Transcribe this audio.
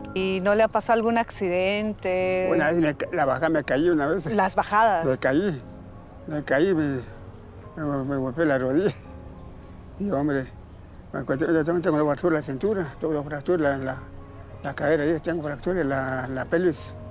¿Y no le ha pasado algún accidente? Una vez la bajada me caí una vez. Las bajadas. Me caí, me golpeé la rodilla. Y hombre, yo tengo fractura en la cintura, tengo fractura en la cadera, ahí tengo fractura en la pelvis.